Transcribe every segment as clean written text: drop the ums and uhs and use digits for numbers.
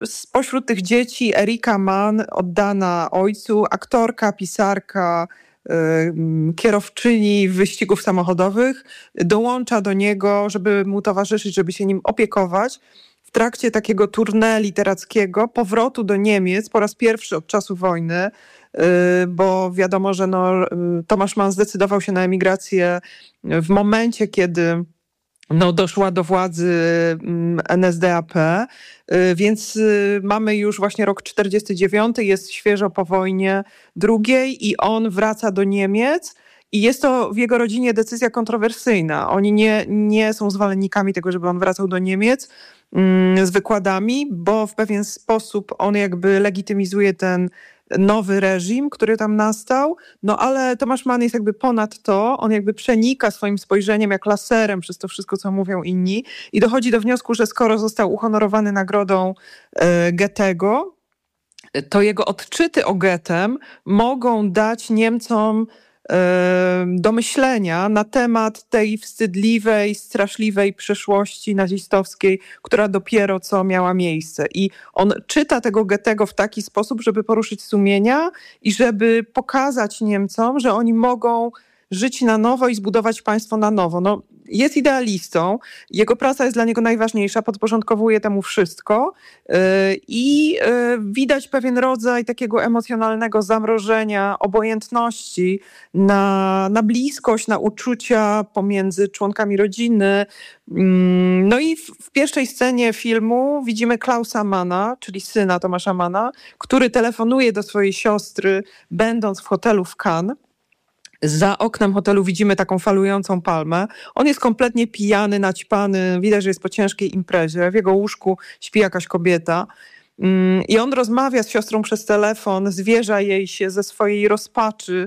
Spośród tych dzieci Erika Mann, oddana ojcu, aktorka, pisarka, kierowczyni wyścigów samochodowych, dołącza do niego, żeby mu towarzyszyć, żeby się nim opiekować. W trakcie takiego tournée literackiego, powrotu do Niemiec po raz pierwszy od czasu wojny, bo wiadomo, że Tomasz Mann zdecydował się na emigrację w momencie, kiedy doszła do władzy NSDAP, więc mamy już właśnie rok 49, jest świeżo po wojnie drugiej i on wraca do Niemiec i jest to w jego rodzinie decyzja kontrowersyjna. Oni nie są zwolennikami tego, żeby on wracał do Niemiec z wykładami, bo w pewien sposób on jakby legitymizuje ten nowy reżim, który tam nastał, ale Tomasz Mann jest jakby ponad to, on jakby przenika swoim spojrzeniem jak laserem przez to wszystko, co mówią inni i dochodzi do wniosku, że skoro został uhonorowany nagrodą Goethego, to jego odczyty o Goethem mogą dać Niemcom do myślenia na temat tej wstydliwej, straszliwej przeszłości nazistowskiej, która dopiero co miała miejsce. I on czyta tego Goethego w taki sposób, żeby poruszyć sumienia i żeby pokazać Niemcom, że oni mogą żyć na nowo i zbudować państwo na nowo. Jest idealistą, jego praca jest dla niego najważniejsza, podporządkowuje temu wszystko i widać pewien rodzaj takiego emocjonalnego zamrożenia, obojętności na bliskość, na uczucia pomiędzy członkami rodziny. I w pierwszej scenie filmu widzimy Klausa Manna, czyli syna Tomasza Manna, który telefonuje do swojej siostry, będąc w hotelu w Cannes. Za oknem hotelu widzimy taką falującą palmę. On jest kompletnie pijany, naćpany, widać, że jest po ciężkiej imprezie. W jego łóżku śpi jakaś kobieta. I on rozmawia z siostrą przez telefon, zwierza jej się ze swojej rozpaczy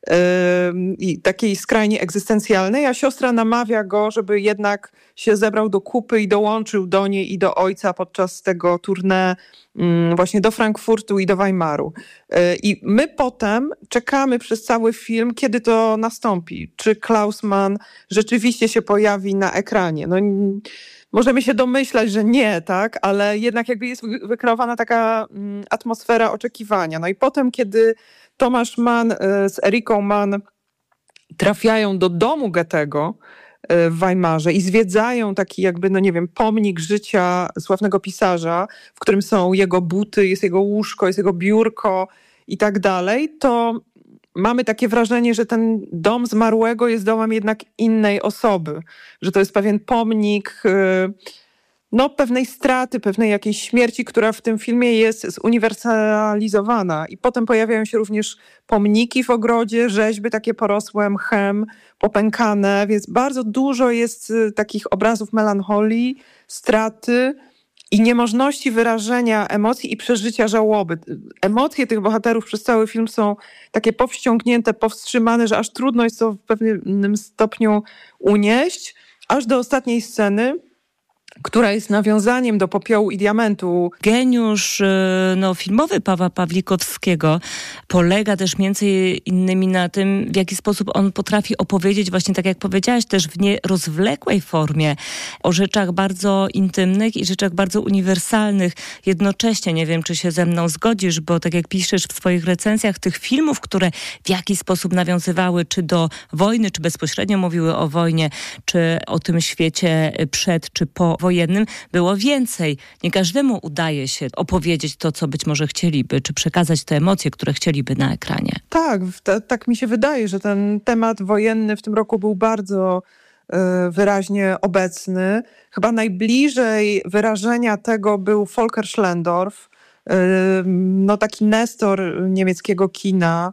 i takiej skrajnie egzystencjalnej, a siostra namawia go, żeby jednak się zebrał do kupy i dołączył do niej i do ojca podczas tego tournée właśnie do Frankfurtu i do Weimaru. I my potem czekamy przez cały film, kiedy to nastąpi. Czy Klaus Mann rzeczywiście się pojawi na ekranie? Możemy się domyślać, że nie, tak? Ale jednak jakby jest wykreowana taka atmosfera oczekiwania. I potem, kiedy Tomasz Mann z Eriką Mann trafiają do domu Goethego w Weimarze i zwiedzają taki jakby, pomnik życia sławnego pisarza, w którym są jego buty, jest jego łóżko, jest jego biurko i tak dalej, to mamy takie wrażenie, że ten dom zmarłego jest domem jednak innej osoby, że to jest pewien pomnik pewnej straty, pewnej jakiejś śmierci, która w tym filmie jest zuniwersalizowana. I potem pojawiają się również pomniki w ogrodzie, rzeźby takie porosłe mchem, popękane, więc bardzo dużo jest takich obrazów melancholii, straty i niemożności wyrażenia emocji i przeżycia żałoby. Emocje tych bohaterów przez cały film są takie powściągnięte, powstrzymane, że aż trudno jest to w pewnym stopniu unieść, aż do ostatniej sceny, która jest nawiązaniem do Popiołu i Diamentu. Geniusz filmowy Pawła Pawlikowskiego polega też między innymi na tym, w jaki sposób on potrafi opowiedzieć, właśnie tak jak powiedziałaś, też w nierozwlekłej formie o rzeczach bardzo intymnych i rzeczach bardzo uniwersalnych. Jednocześnie, nie wiem, czy się ze mną zgodzisz, bo tak jak piszesz w swoich recenzjach tych filmów, które w jakiś sposób nawiązywały czy do wojny, czy bezpośrednio mówiły o wojnie, czy o tym świecie przed, czy po wojennym, było więcej. Nie każdemu udaje się opowiedzieć to, co być może chcieliby, czy przekazać te emocje, które chcieliby na ekranie. Tak mi się wydaje, że ten temat wojenny w tym roku był bardzo wyraźnie obecny. Chyba najbliżej wyrażenia tego był Volker Schlendorf, taki nestor niemieckiego kina,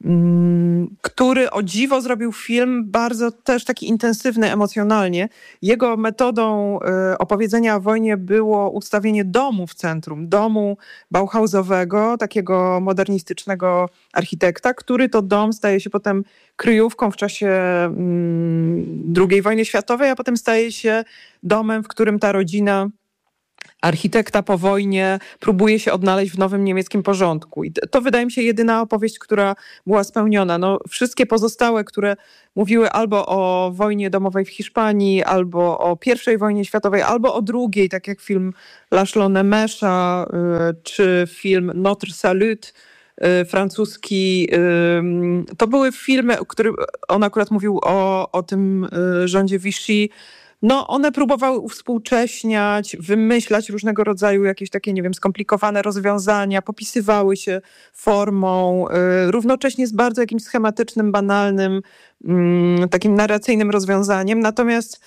który o dziwo zrobił film bardzo też taki intensywny emocjonalnie. Jego metodą opowiedzenia o wojnie było ustawienie domu w centrum, domu bauhausowego, takiego modernistycznego architekta, który to dom staje się potem kryjówką w czasie II wojny światowej, a potem staje się domem, w którym ta rodzina architekta po wojnie próbuje się odnaleźć w nowym niemieckim porządku. I to wydaje mi się jedyna opowieść, która była spełniona. No, wszystkie pozostałe, które mówiły albo o wojnie domowej w Hiszpanii, albo o I wojnie światowej, albo o II, tak jak film Laszlo Nemesza, czy film Notre Salut, francuski. To były filmy, o których on akurat mówił o tym rządzie Vichy. No, one próbowały uwspółcześniać, wymyślać różnego rodzaju jakieś takie, nie wiem, skomplikowane rozwiązania, popisywały się formą, równocześnie z bardzo jakimś schematycznym, banalnym, takim narracyjnym rozwiązaniem. Natomiast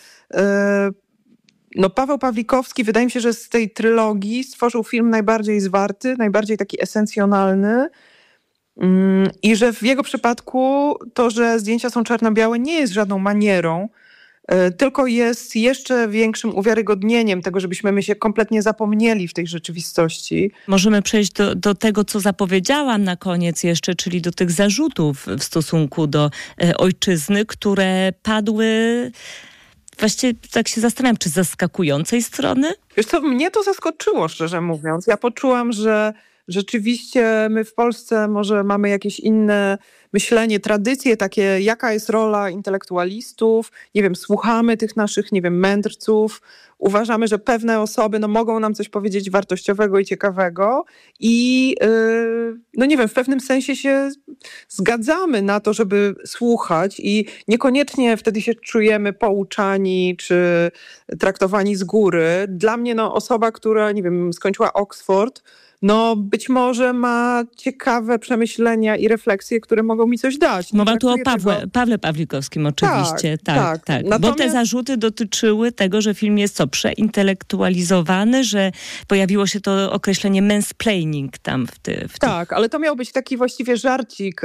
no, Paweł Pawlikowski, wydaje mi się, że z tej trylogii stworzył film najbardziej zwarty, najbardziej taki esencjonalny. I że w jego przypadku to, że zdjęcia są czarno-białe, nie jest żadną manierą, tylko jest jeszcze większym uwiarygodnieniem tego, żebyśmy my się kompletnie zapomnieli w tej rzeczywistości. Możemy przejść do tego, co zapowiedziałam na koniec jeszcze, czyli do tych zarzutów w stosunku do ojczyzny, które padły, właściwie tak się zastanawiam, czy z zaskakującej strony? Wiesz co, mnie to zaskoczyło, szczerze mówiąc. Ja poczułam, że rzeczywiście my w Polsce może mamy jakieś inne myślenie, tradycje takie, jaka jest rola intelektualistów, nie wiem, słuchamy tych naszych, nie wiem, mędrców, uważamy, że pewne osoby mogą nam coś powiedzieć wartościowego i ciekawego i no nie wiem, w pewnym sensie się zgadzamy na to, żeby słuchać i niekoniecznie wtedy się czujemy pouczani czy traktowani z góry. Dla mnie osoba, która, nie wiem, skończyła Oxford, być może ma ciekawe przemyślenia i refleksje, które mogą mi coś dać. Mowa tu o Pawle Pawlikowskim oczywiście. Tak. Natomiast... Bo te zarzuty dotyczyły tego, że film jest przeintelektualizowany, że pojawiło się to określenie mansplaining tam Tak, ale to miał być taki właściwie żarcik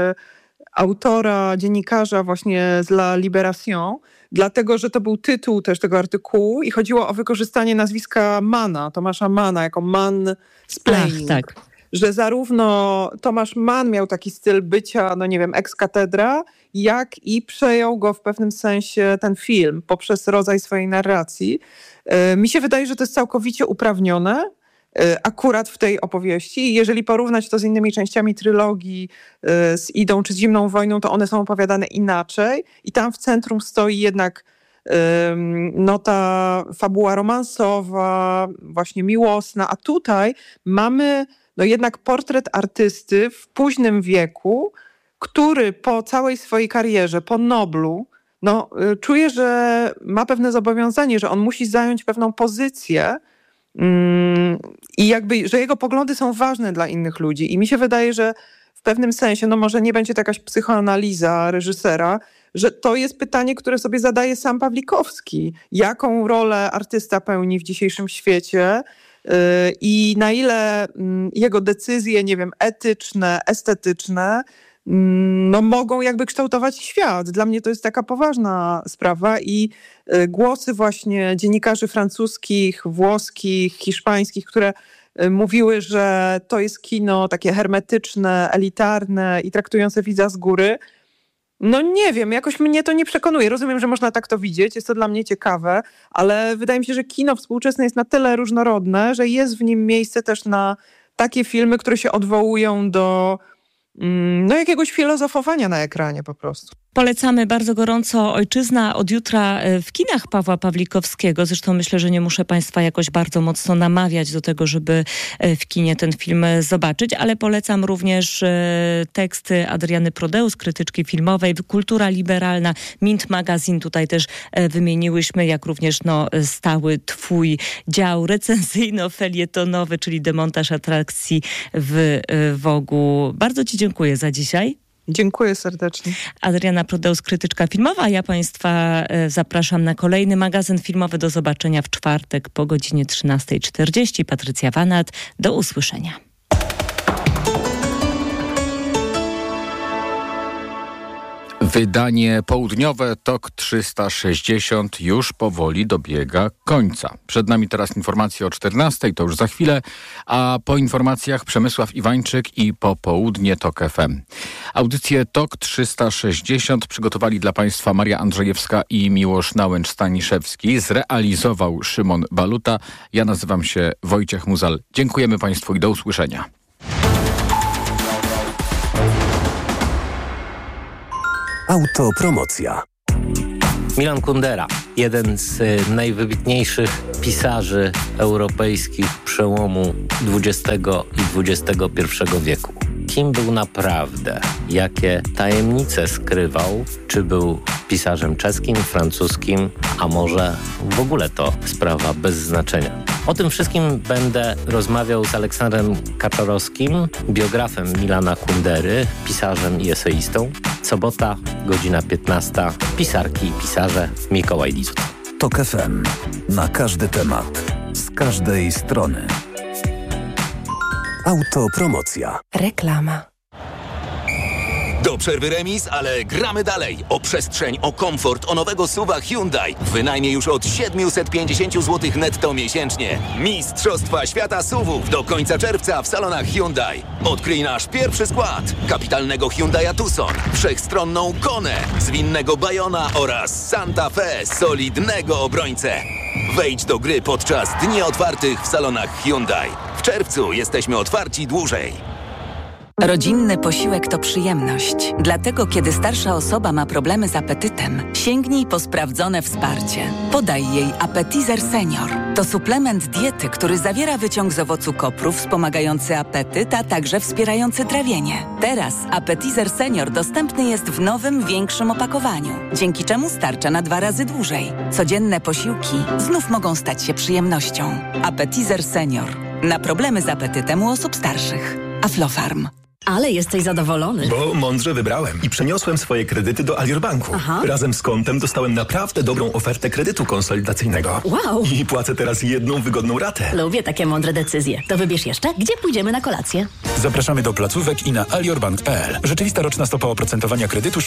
autora, dziennikarza właśnie z La Libération, dlatego, że to był tytuł też tego artykułu i chodziło o wykorzystanie nazwiska Manna, Tomasza Manna, jako mansplaining. Tak. Że zarówno Tomasz Mann miał taki styl bycia, no nie wiem, ex cathedra, jak i przejął go w pewnym sensie ten film poprzez rodzaj swojej narracji. Mi się wydaje, że to jest całkowicie uprawnione akurat w tej opowieści. Jeżeli porównać to z innymi częściami trylogii, z Idą czy z Zimną wojną, to one są opowiadane inaczej i tam w centrum stoi jednak ta fabuła romansowa, właśnie miłosna, a tutaj mamy jednak portret artysty w późnym wieku, który po całej swojej karierze, po Noblu, czuje, że ma pewne zobowiązanie, że on musi zająć pewną pozycję, i jakby, że jego poglądy są ważne dla innych ludzi. I mi się wydaje, że w pewnym sensie, może nie będzie to jakaś psychoanaliza reżysera, że to jest pytanie, które sobie zadaje sam Pawlikowski. Jaką rolę artysta pełni w dzisiejszym świecie i na ile jego decyzje, nie wiem, etyczne, estetyczne, mogą jakby kształtować świat. Dla mnie to jest taka poważna sprawa i głosy właśnie dziennikarzy francuskich, włoskich, hiszpańskich, które mówiły, że to jest kino takie hermetyczne, elitarne i traktujące widza z góry. Nie wiem, jakoś mnie to nie przekonuje. Rozumiem, że można tak to widzieć, jest to dla mnie ciekawe, ale wydaje mi się, że kino współczesne jest na tyle różnorodne, że jest w nim miejsce też na takie filmy, które się odwołują do jakiegoś filozofowania na ekranie po prostu. Polecamy bardzo gorąco Ojczyzna od jutra w kinach Pawła Pawlikowskiego. Zresztą myślę, że nie muszę Państwa jakoś bardzo mocno namawiać do tego, żeby w kinie ten film zobaczyć, ale polecam również teksty Adriany Prodeus, krytyczki filmowej, Kultura Liberalna, Mint Magazine, tutaj też wymieniłyśmy, jak również stały Twój dział recenzyjno-felietonowy, czyli demontaż atrakcji w Wogu. Bardzo Ci dziękuję za dzisiaj. Dziękuję serdecznie. Adriana Prodeus, krytyczka filmowa. Ja Państwa zapraszam na kolejny magazyn filmowy. Do zobaczenia w czwartek po godzinie 13:40. Patrycja Wanat. Do usłyszenia. Wydanie południowe TOK 360 już powoli dobiega końca. Przed nami teraz informacje o 14:00, to już za chwilę, a po informacjach Przemysław Iwańczyk i popołudnie TOK FM. Audycję TOK 360 przygotowali dla Państwa Maria Andrzejewska i Miłosz Nałęcz-Staniszewski. Zrealizował Szymon Baluta. Ja nazywam się Wojciech Muzal. Dziękujemy Państwu i do usłyszenia. Autopromocja. Milan Kundera, jeden z najwybitniejszych pisarzy europejskich przełomu XX i XXI wieku. Kim był naprawdę? Jakie tajemnice skrywał? Czy był pisarzem czeskim, francuskim, a może w ogóle to sprawa bez znaczenia? O tym wszystkim będę rozmawiał z Aleksandrem Kaczorowskim, biografem Milana Kundery, pisarzem i eseistą. Sobota, godzina 15. Pisarki i pisarze Mikołaj Lizut. TOK FM. Na każdy temat. Z każdej strony. Autopromocja. Reklama. Do przerwy remis, ale gramy dalej. O przestrzeń, o komfort, o nowego SUV-a Hyundai. Wynajmie już od 750 zł netto miesięcznie. Mistrzostwa Świata SUV-ów do końca czerwca w salonach Hyundai. Odkryj nasz pierwszy skład. Kapitalnego Hyundai'a Tucson, wszechstronną Konę, zwinnego Bayona oraz Santa Fe, solidnego obrońcę. Wejdź do gry podczas dni otwartych w salonach Hyundai. W czerwcu jesteśmy otwarci dłużej. Rodzinny posiłek to przyjemność. Dlatego, kiedy starsza osoba ma problemy z apetytem, sięgnij po sprawdzone wsparcie. Podaj jej Appetizer Senior. To suplement diety, który zawiera wyciąg z owocu kopru wspomagający apetyt, a także wspierający trawienie. Teraz Appetizer Senior dostępny jest w nowym, większym opakowaniu, dzięki czemu starcza na 2 razy dłużej. Codzienne posiłki znów mogą stać się przyjemnością. Appetizer Senior. Na problemy z apetytem u osób starszych. Aflofarm. Ale jesteś zadowolony. Bo mądrze wybrałem i przeniosłem swoje kredyty do Alior Banku. Aha. Razem z kontem dostałem naprawdę dobrą ofertę kredytu konsolidacyjnego. Wow. I płacę teraz jedną wygodną ratę. Lubię takie mądre decyzje. To wybierz jeszcze, gdzie pójdziemy na kolację. Zapraszamy do placówek i na aliorbank.pl. Rzeczywista roczna stopa oprocentowania kredytu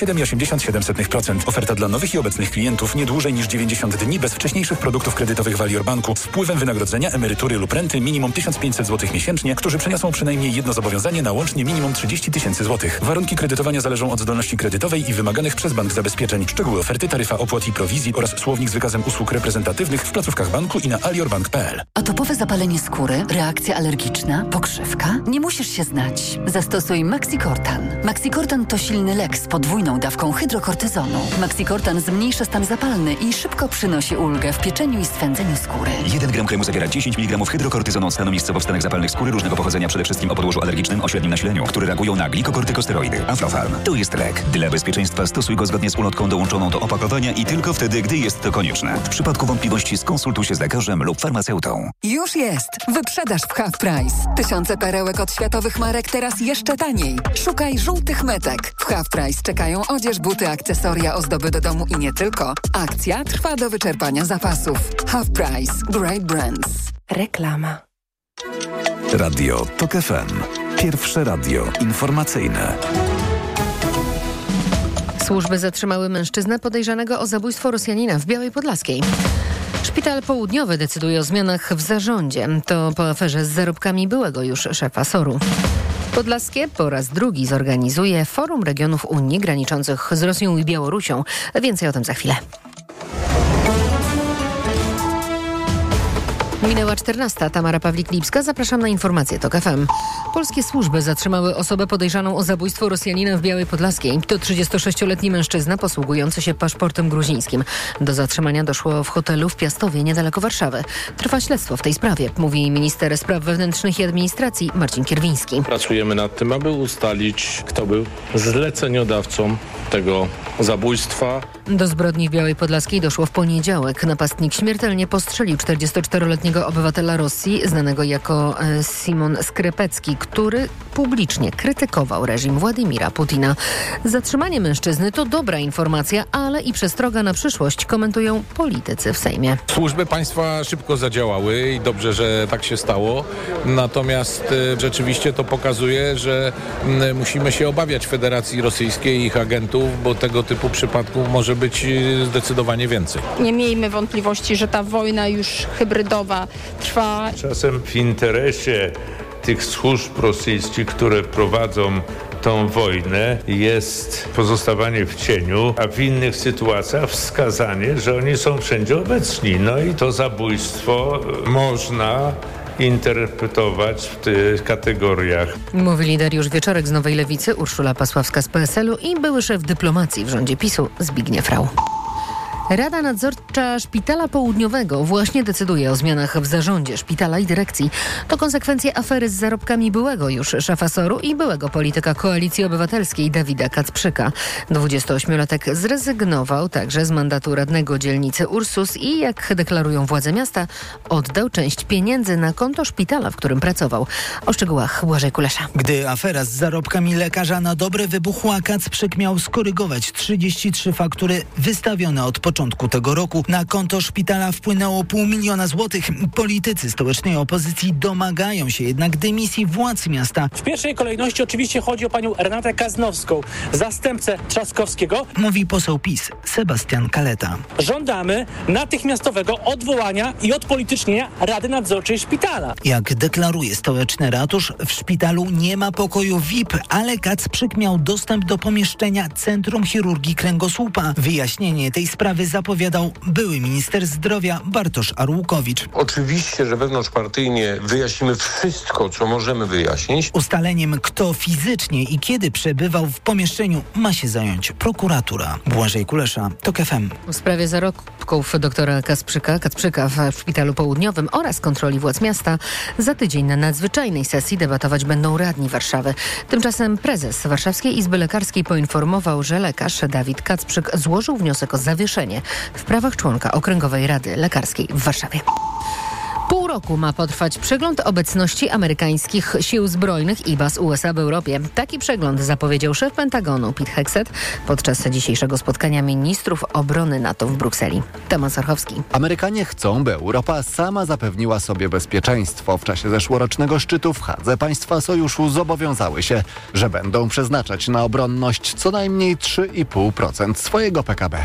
7,87%. Oferta dla nowych i obecnych klientów nie dłużej niż 90 dni bez wcześniejszych produktów kredytowych w Alior Banku z wpływem wynagrodzenia, emerytury lub renty minimum 1500 zł miesięcznie, którzy przeniosą przynajmniej jedno zobowiązanie na łącznie minimum 30 000 złotych. Warunki kredytowania zależą od zdolności kredytowej i wymaganych przez bank zabezpieczeń. Szczegóły oferty, taryfa opłat i prowizji oraz słownik z wykazem usług reprezentatywnych w placówkach banku i na aliorbank.pl. Atopowe zapalenie skóry, reakcja alergiczna, pokrzywka? Nie musisz się znać. Zastosuj Maxicortan. Maxicortan to silny lek z podwójną dawką hydrokortyzonu. Maxicortan zmniejsza stan zapalny i szybko przynosi ulgę w pieczeniu i swędzeniu skóry. 1 gram kremu zawiera 10 mg hydrokortyzonu od stanu miejscowo w stanach zapalnych skóry różnego pochodzenia, przede wszystkim o podłożu alergicznym o średnim nasileniu, które reagują na glikokortykosteroidy. Aflofarm. To jest lek. Dla bezpieczeństwa stosuj go zgodnie z ulotką dołączoną do opakowania i tylko wtedy, gdy jest to konieczne. W przypadku wątpliwości skonsultuj się z lekarzem lub farmaceutą. Już jest! Wyprzedaż w Half Price. Tysiące perełek od światowych marek teraz jeszcze taniej. Szukaj żółtych metek. W Half Price czekają odzież, buty, akcesoria, ozdoby do domu i nie tylko. Akcja trwa do wyczerpania zapasów. Half Price. Great Brands. Reklama. Radio TOK FM. Pierwsze radio informacyjne. Służby zatrzymały mężczyznę podejrzanego o zabójstwo Rosjanina w Białej Podlaskiej. Szpital Południowy decyduje o zmianach w zarządzie. To po aferze z zarobkami byłego już szefa SOR-u. Podlaskie po raz drugi zorganizuje Forum Regionów Unii graniczących z Rosją i Białorusią. Więcej o tym za chwilę. Minęła 14. Tamara Pawlik-Lipska. Zapraszam na informacje TOK FM. Polskie służby zatrzymały osobę podejrzaną o zabójstwo Rosjanina w Białej Podlaskiej. To 36-letni mężczyzna posługujący się paszportem gruzińskim. Do zatrzymania doszło w hotelu w Piastowie, niedaleko Warszawy. Trwa śledztwo w tej sprawie, mówi minister spraw wewnętrznych i administracji Marcin Kierwiński. Pracujemy nad tym, aby ustalić, kto był zleceniodawcą tego zabójstwa. Do zbrodni w Białej Podlaskiej doszło w poniedziałek. Napastnik śmiertelnie postrzelił 44-letniego dwuletniego obywatela Rosji, znanego jako Simon Skrypecki, który publicznie krytykował reżim Władimira Putina. Zatrzymanie mężczyzny to dobra informacja, ale i przestroga na przyszłość, komentują politycy w Sejmie. Służby państwa szybko zadziałały i dobrze, że tak się stało. Natomiast rzeczywiście to pokazuje, że musimy się obawiać Federacji Rosyjskiej i ich agentów, bo tego typu przypadków może być zdecydowanie więcej. Nie miejmy wątpliwości, że ta wojna już hybrydowa trwa. Czasem w interesie tych służb rosyjskich, które prowadzą tą wojnę, jest pozostawanie w cieniu, a w innych sytuacjach wskazanie, że oni są wszędzie obecni. No i to zabójstwo można interpretować w tych kategoriach. Mówili Dariusz Wieczorek z Nowej Lewicy, Urszula Pasławska z PSL-u i były szef dyplomacji w rządzie PiS-u Zbigniew Rau. Rada Nadzorcza Szpitala Południowego właśnie decyduje o zmianach w zarządzie szpitala i dyrekcji. To konsekwencje afery z zarobkami byłego już szefa SOR-u i byłego polityka Koalicji Obywatelskiej Dawida Kacprzyka. 28-latek zrezygnował także z mandatu radnego dzielnicy Ursus i, jak deklarują władze miasta, oddał część pieniędzy na konto szpitala, w którym pracował. O szczegółach Błażej Kulesza. Gdy afera z zarobkami lekarza na dobre wybuchła, Kacprzyk miał skorygować 33 faktury wystawione od początku tego roku. Na konto szpitala wpłynęło 500 000 złotych. Politycy stołecznej opozycji domagają się jednak dymisji władz miasta. W pierwszej kolejności oczywiście chodzi o panią Renatę Kaznowską, zastępcę Trzaskowskiego. Mówi poseł PiS Sebastian Kaleta. Żądamy natychmiastowego odwołania i odpolitycznienia Rady Nadzorczej Szpitala. Jak deklaruje stołeczny ratusz, w szpitalu nie ma pokoju VIP, ale Kacprzyk miał dostęp do pomieszczenia Centrum Chirurgii Kręgosłupa. Wyjaśnienie tej sprawy zapowiadał były minister zdrowia Bartosz Arłukowicz. Oczywiście, że wewnątrzpartyjnie wyjaśnimy wszystko, co możemy wyjaśnić. Ustaleniem, kto fizycznie i kiedy przebywał w pomieszczeniu, ma się zająć prokuratura. Błażej Kulesza, TOK FM. W sprawie zarobków doktora Kacprzyka w Szpitalu Południowym oraz kontroli władz miasta za tydzień na nadzwyczajnej sesji debatować będą radni Warszawy. Tymczasem prezes Warszawskiej Izby Lekarskiej poinformował, że lekarz Dawid Kacprzyk złożył wniosek o zawieszenie w prawach członka Okręgowej Rady Lekarskiej w Warszawie. Pół roku ma potrwać przegląd obecności amerykańskich sił zbrojnych i baz USA w Europie. Taki przegląd zapowiedział szef Pentagonu Pete Hegseth podczas dzisiejszego spotkania ministrów obrony NATO w Brukseli. Tomasz Orchowski. Amerykanie chcą, by Europa sama zapewniła sobie bezpieczeństwo. W czasie zeszłorocznego szczytu w Hadze państwa sojuszu zobowiązały się, że będą przeznaczać na obronność co najmniej 3,5% swojego PKB.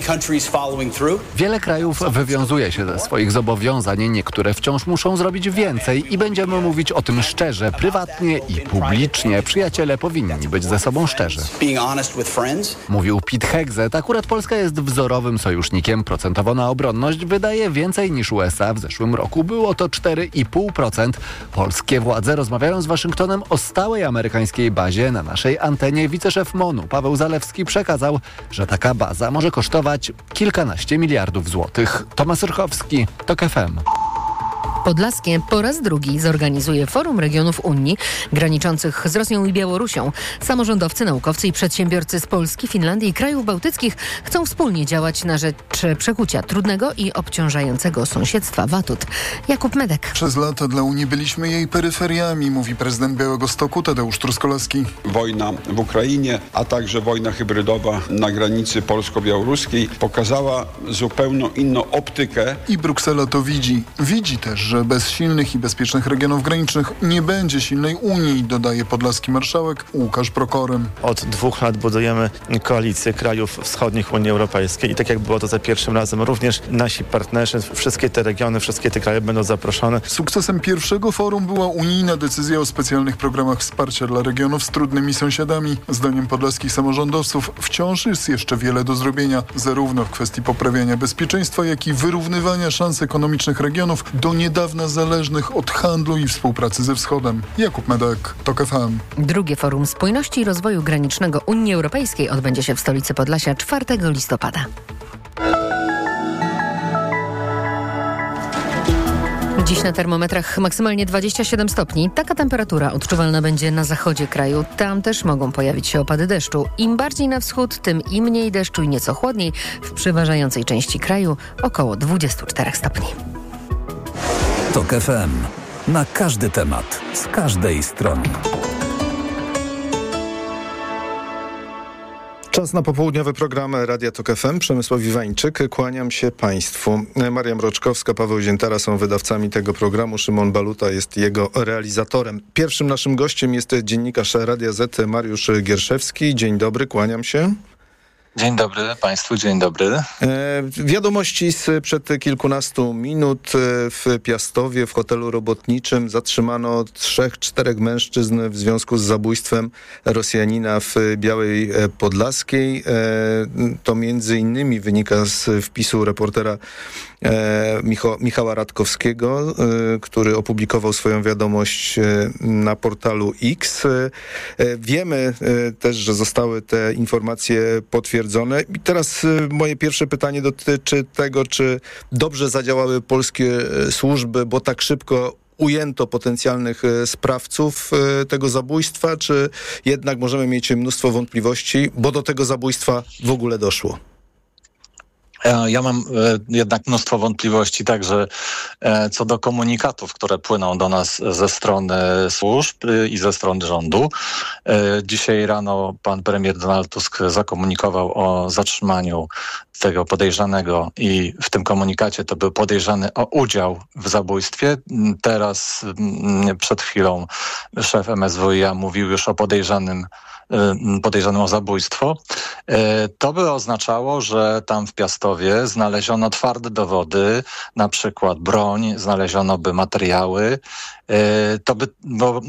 Wiele krajów wywiązuje się ze swoich zobowiązań, niektóre wciąż muszą zrobić więcej i będziemy mówić o tym szczerze, prywatnie i publicznie. Przyjaciele powinni być ze sobą szczerzy. Mówił Pete Hegseth. Akurat Polska jest wzorowym sojusznikiem. Procentowo na obronność wydaje więcej niż USA. W zeszłym roku było to 4,5%. Polskie władze rozmawiają z Waszyngtonem o stałej amerykańskiej bazie. Na naszej antenie wiceszef MON-u Paweł Zalewski przekazał, że taka baza może kosztować kilkanaście miliardów złotych. Tomasz Orchowski, TOK FM. Podlaskie po raz drugi zorganizuje Forum Regionów Unii graniczących z Rosją i Białorusią. Samorządowcy, naukowcy i przedsiębiorcy z Polski, Finlandii i krajów bałtyckich chcą wspólnie działać na rzecz przekucia trudnego i obciążającego sąsiedztwa Watut. Jakub Medek. Przez lata dla Unii byliśmy jej peryferiami, mówi prezydent Białegostoku Tadeusz Truskolaski. Wojna w Ukrainie, a także wojna hybrydowa na granicy polsko-białoruskiej pokazała zupełnie inną optykę. I Bruksela to widzi. Widzi też, że bez silnych i bezpiecznych regionów granicznych nie będzie silnej Unii, dodaje podlaski marszałek Łukasz Prokorym. Od 2 lat budujemy koalicję krajów wschodnich Unii Europejskiej i tak jak było to za pierwszym razem, również nasi partnerzy, wszystkie te regiony, wszystkie te kraje będą zaproszone. Sukcesem pierwszego forum była unijna decyzja o specjalnych programach wsparcia dla regionów z trudnymi sąsiadami. Zdaniem podlaskich samorządowców wciąż jest jeszcze wiele do zrobienia, zarówno w kwestii poprawiania bezpieczeństwa, jak i wyrównywania szans ekonomicznych regionów do niedawna zależnych od handlu i współpracy ze Wschodem. Jakub Medek, TOK FM. Drugie Forum Spójności i Rozwoju Granicznego Unii Europejskiej odbędzie się w stolicy Podlasia 4 listopada. Dziś na termometrach maksymalnie 27 stopni. Taka temperatura odczuwalna będzie na zachodzie kraju. Tam też mogą pojawić się opady deszczu. Im bardziej na wschód, tym i mniej deszczu i nieco chłodniej. W przeważającej części kraju około 24 stopni. TOK FM. Na każdy temat, z każdej strony. Czas na popołudniowy program Radia TOK FM. Przemysław Iwańczyk, kłaniam się Państwu. Maria Mroczkowska, Paweł Ziętara są wydawcami tego programu. Szymon Baluta jest jego realizatorem. Pierwszym naszym gościem jest dziennikarz Radia Z Mariusz Gierszewski. Dzień dobry, kłaniam się. Dzień dobry Państwu, dzień dobry. Wiadomości sprzed kilkunastu minut. W Piastowie, w hotelu robotniczym zatrzymano 3-4 mężczyzn w związku z zabójstwem Rosjanina w Białej Podlaskiej. To między innymi wynika z wpisu reportera Michała Radkowskiego, który opublikował swoją wiadomość na portalu X. Wiemy też, że zostały te informacje potwierdzone. I teraz moje pierwsze pytanie dotyczy tego, czy dobrze zadziałały polskie służby, bo tak szybko ujęto potencjalnych sprawców tego zabójstwa, czy jednak możemy mieć mnóstwo wątpliwości, bo do tego zabójstwa w ogóle doszło? Ja mam jednak mnóstwo wątpliwości także co do komunikatów, które płyną do nas ze strony służb i ze strony rządu. Dzisiaj rano pan premier Donald Tusk zakomunikował o zatrzymaniu tego podejrzanego i w tym komunikacie to był podejrzany o udział w zabójstwie. Teraz przed chwilą szef MSWiA mówił już o podejrzanym o zabójstwo. To by oznaczało, że tam w Piastowie znaleziono twarde dowody, na przykład broń, znaleziono by materiały. To by, bo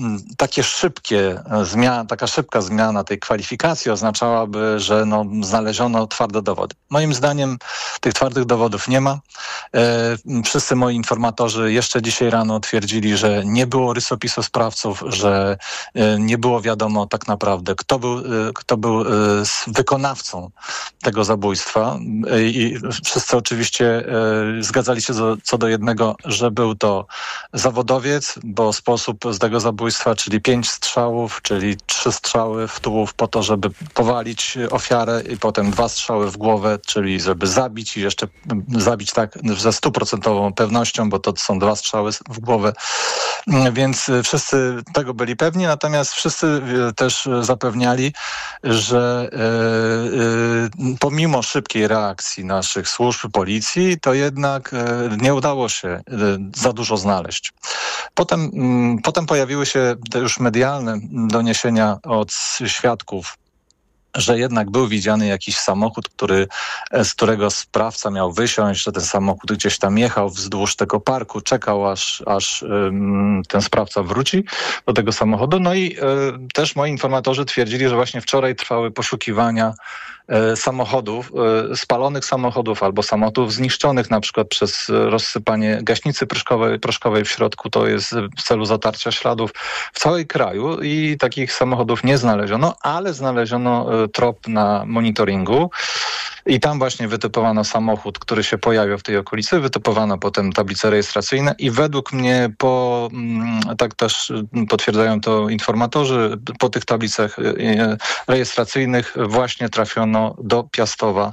taka szybka zmiana tej kwalifikacji oznaczałaby, że znaleziono twarde dowody. Moim zdaniem tych twardych dowodów nie ma. Wszyscy moi informatorzy jeszcze dzisiaj rano twierdzili, że nie było rysopisu sprawców, że nie było wiadomo tak naprawdę, kto był wykonawcą tego zabójstwa. I wszyscy oczywiście zgadzali się co do jednego, że był to zawodowiec, bo sposób z tego zabójstwa, czyli 5 strzałów, czyli 3 strzały w tułów po to, żeby powalić ofiarę i potem 2 strzały w głowę, czyli żeby zabić i jeszcze zabić tak ze 100% pewnością, bo to są 2 strzały w głowę. Więc wszyscy tego byli pewni, natomiast wszyscy też zapewniali, że pomimo szybkiej reakcji naszych służb, policji, to jednak nie udało się za dużo znaleźć. Potem pojawiły się te już medialne doniesienia od świadków, że jednak był widziany jakiś samochód, z którego sprawca miał wysiąść, że ten samochód gdzieś tam jechał wzdłuż tego parku, czekał aż ten sprawca wróci do tego samochodu. No i też moi informatorzy twierdzili, że właśnie wczoraj trwały poszukiwania samochodów, spalonych samochodów albo samochodów zniszczonych na przykład przez rozsypanie gaśnicy proszkowej w środku. To jest w celu zatarcia śladów w całym kraju i takich samochodów nie znaleziono, ale znaleziono trop na monitoringu i tam właśnie wytypowano samochód, który się pojawił w tej okolicy, wytypowano potem tablice rejestracyjne i według mnie tak też potwierdzają to informatorzy, po tych tablicach rejestracyjnych właśnie trafiono do Piastowa,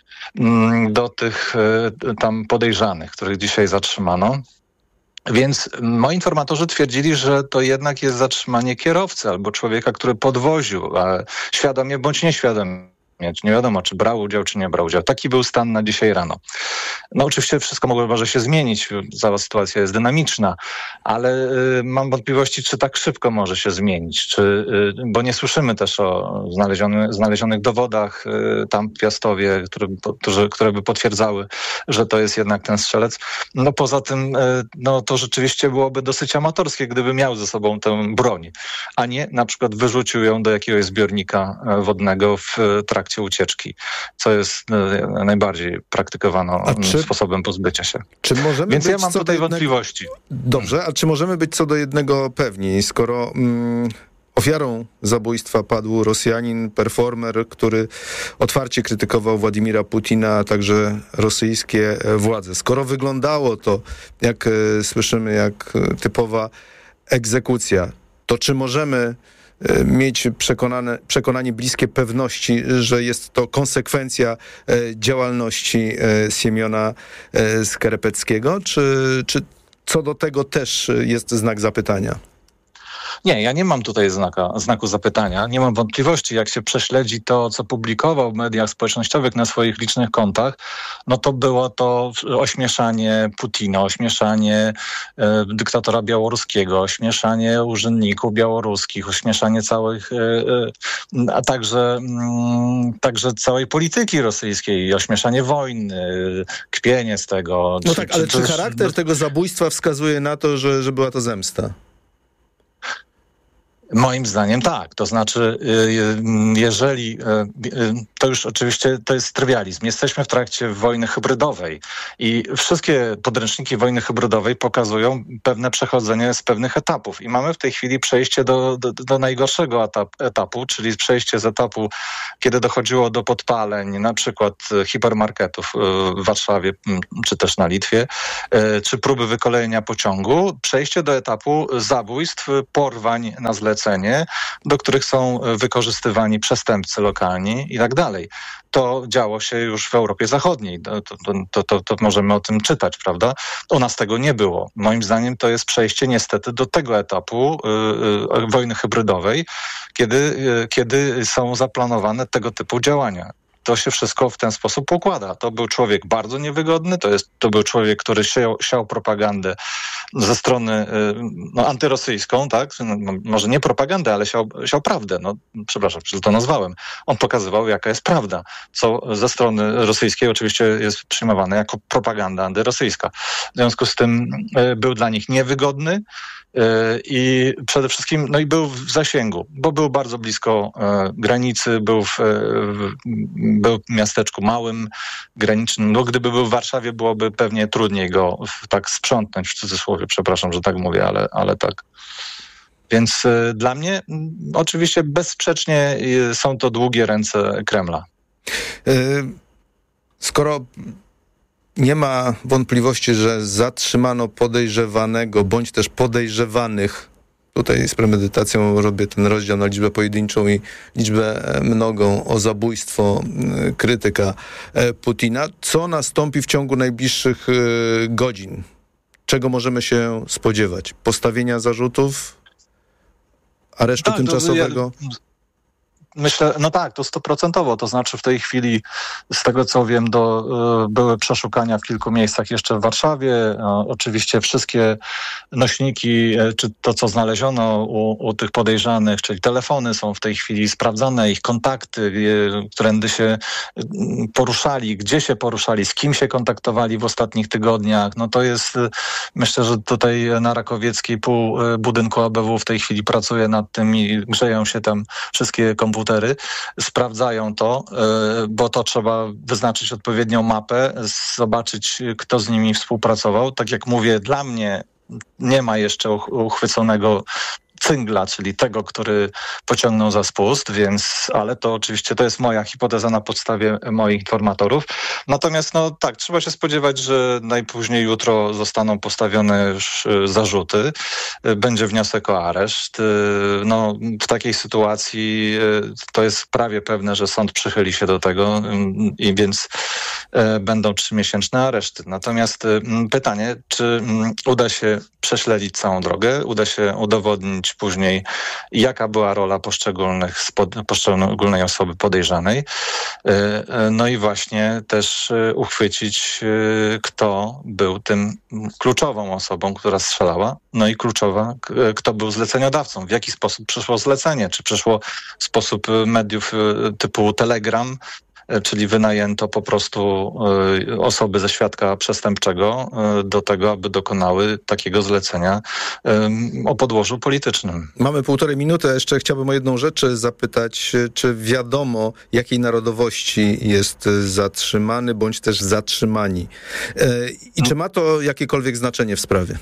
do tych tam podejrzanych, których dzisiaj zatrzymano. Więc moi informatorzy twierdzili, że to jednak jest zatrzymanie kierowcy albo człowieka, który podwoził, świadomie bądź nieświadomie. Nie wiadomo, czy brał udział, czy nie brał udziału. Taki był stan na dzisiaj rano. No oczywiście wszystko może się zmienić, cała sytuacja jest dynamiczna, ale mam wątpliwości, czy tak szybko może się zmienić, bo nie słyszymy też o znalezionych dowodach tam w Piastowie, które by potwierdzały, że to jest jednak ten strzelec. No poza tym, to rzeczywiście byłoby dosyć amatorskie, gdyby miał ze sobą tę broń, a nie na przykład wyrzucił ją do jakiegoś zbiornika wodnego w trakcie ucieczki, co jest najbardziej praktykowaną sposobem pozbycia się. Więc ja mam tutaj wątpliwości. Dobrze, a czy możemy być co do jednego pewni, skoro ofiarą zabójstwa padł Rosjanin, performer, który otwarcie krytykował Władimira Putina, a także rosyjskie władze. Skoro wyglądało to, jak słyszymy, jak typowa egzekucja, to czy możemy mieć przekonanie bliskie pewności, że jest to konsekwencja działalności Siemiona Skarepeckiego, czy co do tego też jest znak zapytania? Nie, ja nie mam tutaj znaku zapytania. Nie mam wątpliwości, jak się prześledzi to, co publikował w mediach społecznościowych na swoich licznych kontach, no to było to ośmieszanie Putina, ośmieszanie dyktatora białoruskiego, ośmieszanie urzędników białoruskich, ośmieszanie całych, a także całej polityki rosyjskiej, ośmieszanie wojny, kpienie z tego. No tak, ale czy charakter tego zabójstwa wskazuje na to, że była to zemsta? Moim zdaniem tak. To znaczy, jeżeli, to już oczywiście to jest trywializm. Jesteśmy w trakcie wojny hybrydowej i wszystkie podręczniki wojny hybrydowej pokazują pewne przechodzenie z pewnych etapów. I mamy w tej chwili przejście do najgorszego etapu, czyli przejście z etapu, kiedy dochodziło do podpaleń, na przykład hipermarketów w Warszawie, czy też na Litwie, czy próby wykolejenia pociągu, przejście do etapu zabójstw, porwań na zlecenie, do których są wykorzystywani przestępcy lokalni i tak dalej. To działo się już w Europie Zachodniej. To możemy o tym czytać, prawda? U nas tego nie było. Moim zdaniem to jest przejście niestety do tego etapu wojny hybrydowej, kiedy są zaplanowane tego typu działania. To się wszystko w ten sposób układa. To był człowiek bardzo niewygodny, to był człowiek, który siał propagandę ze strony antyrosyjską, tak? Może nie propagandę, ale siał prawdę. Przepraszam, że to nazwałem. On pokazywał, jaka jest prawda, co ze strony rosyjskiej oczywiście jest przyjmowane jako propaganda antyrosyjska. W związku z tym był dla nich niewygodny, i przede wszystkim i był w zasięgu, bo był bardzo blisko granicy, był w miasteczku małym, granicznym. No, gdyby był w Warszawie, byłoby pewnie trudniej go tak sprzątnąć, w cudzysłowie, przepraszam, że tak mówię, ale tak. Więc dla mnie oczywiście bezsprzecznie są to długie ręce Kremla. Skoro nie ma wątpliwości, że zatrzymano podejrzewanego, bądź też podejrzewanych, tutaj z premedytacją robię ten rozdział na liczbę pojedynczą i liczbę mnogą, o zabójstwo krytyka Putina. Co nastąpi w ciągu najbliższych godzin? Czego możemy się spodziewać? Postawienia zarzutów? Aresztu tymczasowego? Myślę, to 100%. To znaczy w tej chwili, z tego co wiem, były przeszukania w kilku miejscach jeszcze w Warszawie. Oczywiście wszystkie nośniki, czy to co znaleziono u tych podejrzanych, czyli telefony są w tej chwili sprawdzane, ich kontakty, którędy się poruszali, gdzie się poruszali, z kim się kontaktowali w ostatnich tygodniach. To jest, myślę, że tutaj na Rakowieckiej pół budynku ABW w tej chwili pracuje nad tym i grzeją się tam wszystkie komputery, sprawdzają to, bo to trzeba wyznaczyć odpowiednią mapę, zobaczyć, kto z nimi współpracował. Tak jak mówię, dla mnie nie ma jeszcze uchwyconego cyngla, czyli tego, który pociągnął za spust, ale to oczywiście to jest moja hipoteza na podstawie moich informatorów. Natomiast trzeba się spodziewać, że najpóźniej jutro zostaną postawione już zarzuty, będzie wniosek o areszt. W takiej sytuacji to jest prawie pewne, że sąd przychyli się do tego i więc będą 3-miesięczne areszty. Natomiast pytanie, czy uda się prześledzić całą drogę, uda się udowodnić później, jaka była rola poszczególnej osoby podejrzanej. I właśnie też uchwycić, kto był tym kluczową osobą, która strzelała. I kluczowa, kto był zleceniodawcą, w jaki sposób przyszło zlecenie, czy przyszło w sposób mediów typu Telegram, czyli wynajęto po prostu osoby ze świadka przestępczego do tego, aby dokonały takiego zlecenia o podłożu politycznym. Mamy 1,5 minuty, jeszcze chciałbym o jedną rzecz zapytać. Czy wiadomo, jakiej narodowości jest zatrzymany, bądź też zatrzymani? I czy ma to jakiekolwiek znaczenie w sprawie?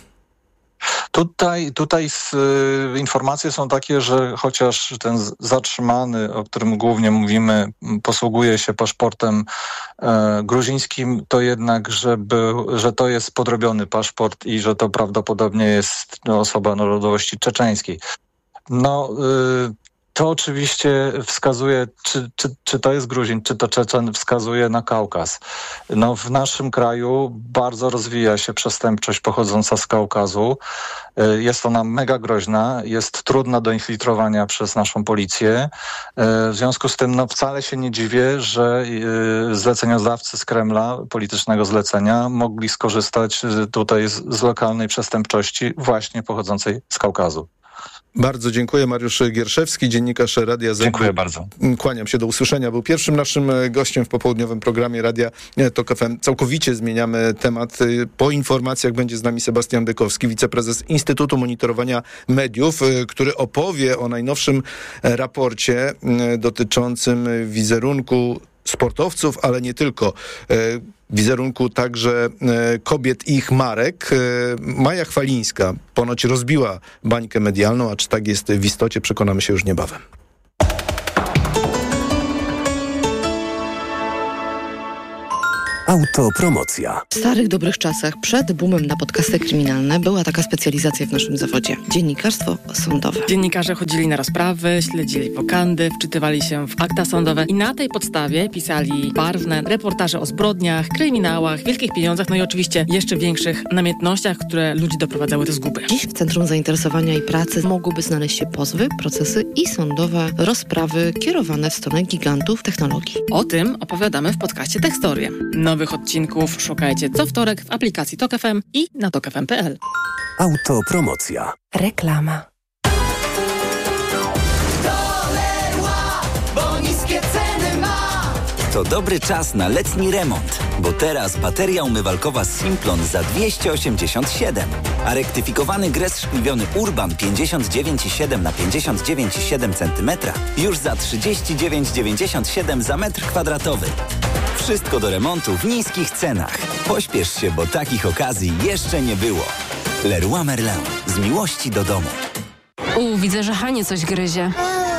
Tutaj informacje są takie, że chociaż ten zatrzymany, o którym głównie mówimy, posługuje się paszportem gruzińskim, to jednak, że to jest podrobiony paszport i że to prawdopodobnie jest osoba narodowości czeczeńskiej. To oczywiście wskazuje, czy to jest Gruzin, czy to Czeczen, wskazuje na Kaukaz. No, w naszym kraju bardzo rozwija się przestępczość pochodząca z Kaukazu. Jest ona mega groźna, jest trudna do infiltrowania przez naszą policję. W związku z tym wcale się nie dziwię, że zleceniodawcy z Kremla, politycznego zlecenia, mogli skorzystać tutaj z lokalnej przestępczości właśnie pochodzącej z Kaukazu. Bardzo dziękuję. Mariusz Gierszewski, dziennikarz Radia Z. Dziękuję bardzo. Kłaniam się, do usłyszenia. Był pierwszym naszym gościem w popołudniowym programie Radia TOK FM. Całkowicie zmieniamy temat. Po informacjach będzie z nami Sebastian Bykowski, wiceprezes Instytutu Monitorowania Mediów, który opowie o najnowszym raporcie dotyczącym wizerunku sportowców, ale nie tylko. Wizerunku także kobiet i ich marek. Maja Chwalińska ponoć rozbiła bańkę medialną, a czy tak jest w istocie, przekonamy się już niebawem. Autopromocja. W starych, dobrych czasach, przed boomem na podcasty kryminalne, była taka specjalizacja w naszym zawodzie. Dziennikarstwo sądowe. Dziennikarze chodzili na rozprawy, śledzili wokandy, wczytywali się w akta sądowe i na tej podstawie pisali barwne reportaże o zbrodniach, kryminałach, wielkich pieniądzach, no i oczywiście jeszcze większych namiętnościach, które ludzi doprowadzały do zguby. Dziś w centrum zainteresowania i pracy mogłyby znaleźć się pozwy, procesy i sądowe rozprawy kierowane w stronę gigantów technologii. O tym opowiadamy w podcaście Tekstorie. Nowych odcinków szukajcie co wtorek w aplikacji TOK FM i na tokfm.pl. Autopromocja. Reklama. To dobry czas na letni remont, bo teraz bateria umywalkowa Simplon za 287, a rektyfikowany gres szkliwiony Urban 59,7 na 59,7 cm już za 39,97 za metr kwadratowy. Wszystko do remontu w niskich cenach. Pośpiesz się, bo takich okazji jeszcze nie było. Leroy Merlin. Z miłości do domu. Widzę, że Hanie coś gryzie.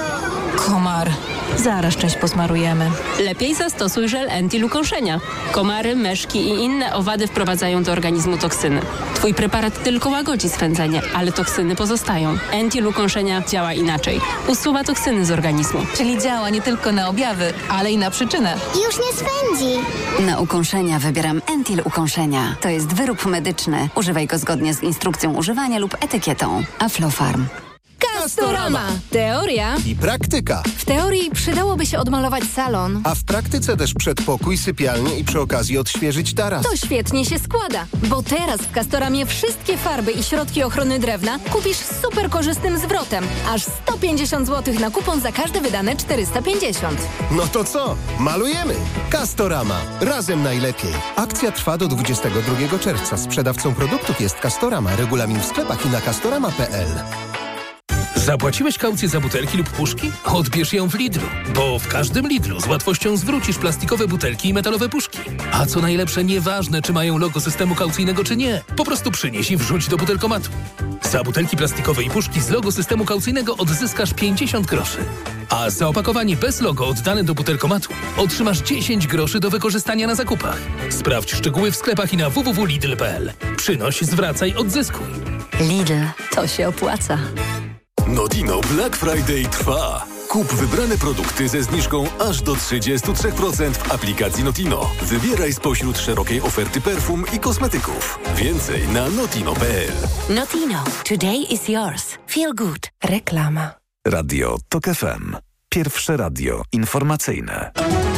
Komar. Zaraz część posmarujemy. Lepiej zastosuj żel Entil ukąszenia. Komary, myszki i inne owady wprowadzają do organizmu toksyny. Twój preparat tylko łagodzi swędzenie, ale toksyny pozostają. Entil ukąszenia działa inaczej. Usuwa toksyny z organizmu. Czyli działa nie tylko na objawy, ale i na przyczynę. Już nie swędzi. Na ukąszenia wybieram Entil ukąszenia. To jest wyrób medyczny. Używaj go zgodnie z instrukcją używania lub etykietą. Aflofarm. Castorama. Teoria i praktyka. W teorii przydałoby się odmalować salon. A w praktyce też przedpokój, sypialnię i przy okazji odświeżyć taras. To świetnie się składa, bo teraz w Castoramie wszystkie farby i środki ochrony drewna kupisz z super korzystnym zwrotem. Aż 150 zł na kupon za każde wydane 450. No to co? Malujemy! Castorama. Razem najlepiej. Akcja trwa do 22 czerwca. Sprzedawcą produktów jest Castorama. Regulamin w sklepach i na castorama.pl. Zapłaciłeś kaucję za butelki lub puszki? Odbierz ją w Lidlu, bo w każdym Lidlu z łatwością zwrócisz plastikowe butelki i metalowe puszki. A co najlepsze, nieważne czy mają logo systemu kaucyjnego czy nie, po prostu przynieś i wrzuć do butelkomatu. Za butelki plastikowe i puszki z logo systemu kaucyjnego odzyskasz 50 groszy. A za opakowanie bez logo oddane do butelkomatu otrzymasz 10 groszy do wykorzystania na zakupach. Sprawdź szczegóły w sklepach i na www.lidl.pl. Przynoś, zwracaj, odzyskuj. Lidl, to się opłaca. Notino Black Friday trwa. Kup wybrane produkty ze zniżką aż do 33% w aplikacji Notino. Wybieraj spośród szerokiej oferty perfum i kosmetyków. Więcej na notino.pl. Notino. Today is yours. Feel good. Reklama. Radio TOK FM. Pierwsze radio informacyjne.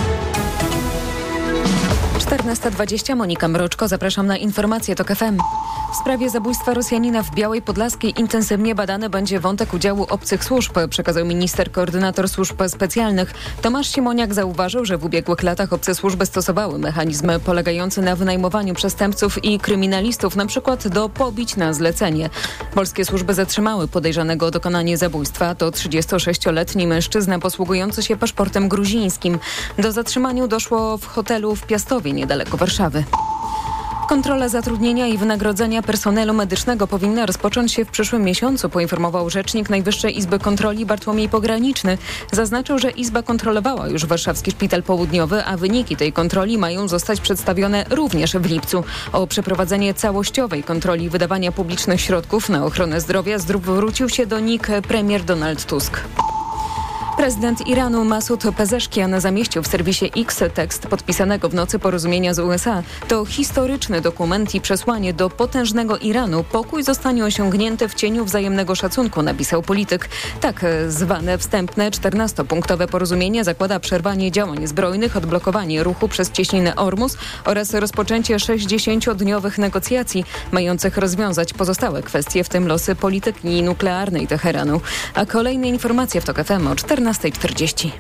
14:20, Monika Mroczko, zapraszam na informacje TOK FM. W sprawie zabójstwa Rosjanina w Białej Podlaskiej intensywnie badany będzie wątek udziału obcych służb, przekazał minister koordynator służb specjalnych. Tomasz Siemoniak zauważył, że w ubiegłych latach obce służby stosowały mechanizm polegający na wynajmowaniu przestępców i kryminalistów, na przykład do pobić na zlecenie. Polskie służby zatrzymały podejrzanego o dokonanie zabójstwa. To 36-letni mężczyzna posługujący się paszportem gruzińskim. Do zatrzymania doszło w hotelu w Piastowie, niedaleko Warszawy. Kontrola zatrudnienia i wynagrodzenia personelu medycznego powinna rozpocząć się w przyszłym miesiącu, poinformował rzecznik Najwyższej Izby Kontroli Bartłomiej Pograniczny. Zaznaczył, że Izba kontrolowała już Warszawski Szpital Południowy, a wyniki tej kontroli mają zostać przedstawione również w lipcu. O przeprowadzenie całościowej kontroli wydawania publicznych środków na ochronę zdrowia zwrócił się do NIK premier Donald Tusk. Prezydent Iranu Masud Pezeszkian zamieścił w serwisie X tekst podpisanego w nocy porozumienia z USA. To historyczny dokument i przesłanie do potężnego Iranu. Pokój zostanie osiągnięty w cieniu wzajemnego szacunku, napisał polityk. Tak zwane wstępne 14-punktowe porozumienie zakłada przerwanie działań zbrojnych, odblokowanie ruchu przez cieśninę Ormus oraz rozpoczęcie 60-dniowych negocjacji mających rozwiązać pozostałe kwestie, w tym losy polityki nuklearnej Teheranu. A kolejne informacje w TOK FM o 14:40.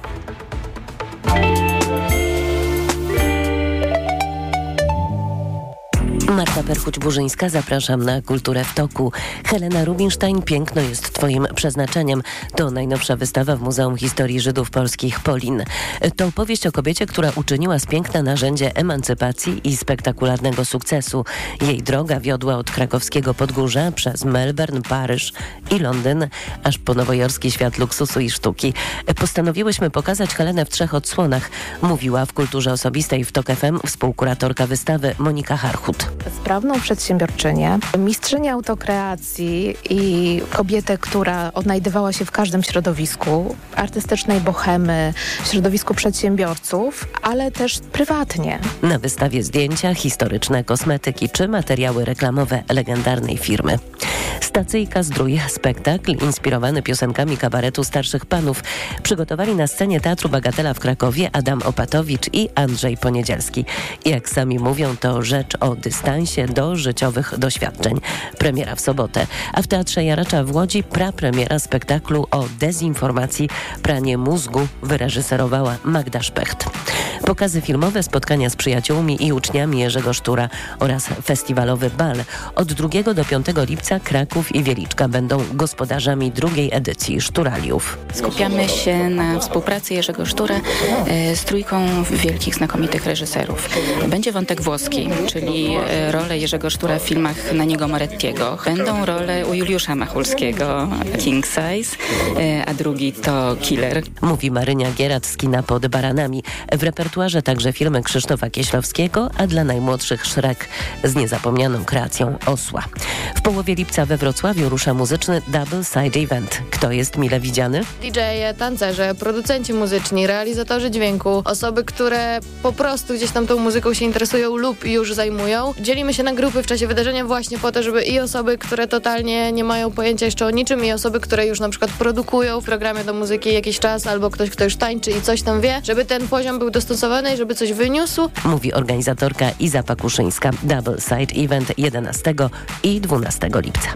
Marta Perchuć-Burzyńska, zapraszam na Kulturę w toku. Helena Rubinstein, Piękno jest twoim przeznaczeniem. To najnowsza wystawa w Muzeum Historii Żydów Polskich Polin. To opowieść o kobiecie, która uczyniła z piękna narzędzie emancypacji i spektakularnego sukcesu. Jej droga wiodła od krakowskiego Podgórza przez Melbourne, Paryż i Londyn, aż po nowojorski świat luksusu i sztuki. Postanowiłyśmy pokazać Helenę w 3 odsłonach, mówiła w Kulturze Osobistej w TOK FM współkuratorka wystawy Monika Harchut. Sprawną przedsiębiorczynię, mistrzynię autokreacji i kobietę, która odnajdywała się w każdym środowisku, artystycznej bohemy, środowisku przedsiębiorców, ale też prywatnie. Na wystawie zdjęcia, historyczne kosmetyki czy materiały reklamowe legendarnej firmy. Stacyjka Zdrój, spektakl inspirowany piosenkami kabaretu Starszych Panów, przygotowali na scenie Teatru Bagatela w Krakowie Adam Opatowicz i Andrzej Poniedzielski. Jak sami mówią, to rzecz o dystansie do życiowych doświadczeń. Premiera w sobotę, a w Teatrze Jaracza w Łodzi prapremiera spektaklu o dezinformacji Pranie mózgu wyreżyserowała Magda Szpecht. Pokazy filmowe, spotkania z przyjaciółmi i uczniami Jerzego Sztura oraz festiwalowy bal. Od 2 do 5 lipca Kraków i Wieliczka będą gospodarzami 2. edycji Szturaliów. Skupiamy się na współpracy Jerzego Sztury z trójką wielkich, znakomitych reżyserów. Będzie wątek włoski, czyli rolę Jerzego Sztura w filmach Nanniego Morettiego. Będą role u Juliusza Machulskiego, King Size, a drugi to Killer. Mówi Marynia Gierat z kina Pod baranami. W repertuarze także filmy Krzysztofa Kieślowskiego, a dla najmłodszych Shrek z niezapomnianą kreacją Osła. W połowie lipca we Wrocławiu rusza muzyczny Double Side Event. Kto jest mile widziany? DJ-e, tancerze, producenci muzyczni, realizatorzy dźwięku, osoby, które po prostu gdzieś tam tą muzyką się interesują lub już zajmują. Dzielimy się na grupy w czasie wydarzenia właśnie po to, żeby i osoby, które totalnie nie mają pojęcia jeszcze o niczym, i osoby, które już na przykład produkują w programie do muzyki jakiś czas, albo ktoś, kto już tańczy i coś tam wie, żeby ten poziom był dostosowany i żeby coś wyniósł. Mówi organizatorka Iza Pakuszyńska. Double Side Event 11 i 12 lipca.